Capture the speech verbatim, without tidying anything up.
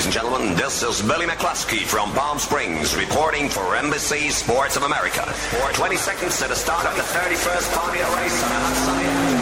ladies and gentlemen. This is Billy McCluskey from Palm Springs reporting for N B C Sports of America. twenty seconds to the start of the thirty-first Pontiac race on a hot sunny